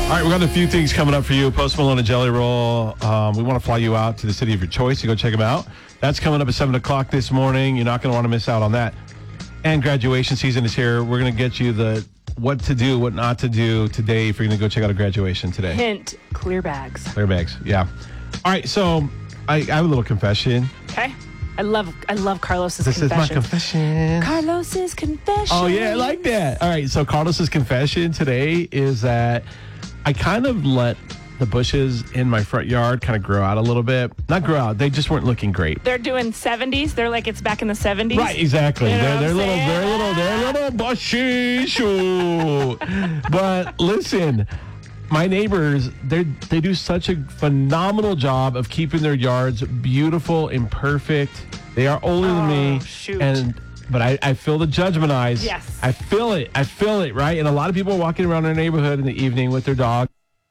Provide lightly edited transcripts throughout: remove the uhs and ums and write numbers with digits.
All right, we got a few things coming up for you. Post Malone and Jelly Roll. We want to fly you out to the city of your choice to go check them out. That's coming up at 7 o'clock this morning. You're not going to want to miss out on that. And graduation season is here. We're going to get you the what to do, what not to do today if you're going to go check out a graduation today. Hint, clear bags. Clear bags, yeah. All right, so I have a little confession. Okay. I love Carlos's This confession. is my confession. Carlos's confession. Oh, yeah, I like that. All right, so Carlos's confession today is that I kind of let the bushes in my front yard kind of grow out a little bit. Not grow out, they just weren't looking great. They're doing 70s. They're like it's back in the 70s. Right, exactly. You know They're what I'm little bushes. Ooh. But listen, my neighbors, they do such a phenomenal job of keeping their yards beautiful and perfect. They are older than me. Shoot. But I feel the judgment eyes. Yes. I feel it, right? And a lot of people are walking around our neighborhood in the evening with their dog.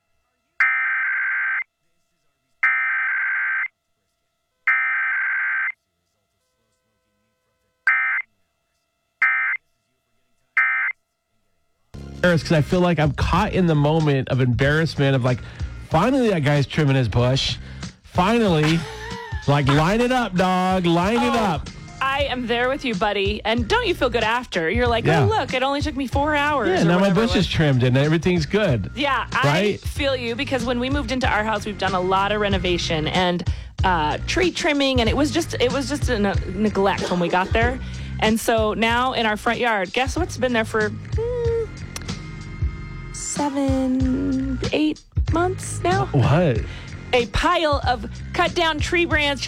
Because I feel like I'm caught in the moment of embarrassment of like, finally that guy's trimming his bush. Finally. Like, line it up, dog. Line it up. I am there with you, buddy. And don't you feel good after? You're like, Yeah. oh, look, it only took me 4 hours. Yeah, or now my whatever it bush was. is trimmed and everything's good. Yeah, I Right? feel you because when we moved into our house, we've done a lot of renovation and tree trimming, and it was just a neglect when we got there. And so now in our front yard, guess what's been there for 7, 8 months now? What? A pile of cut down tree branches.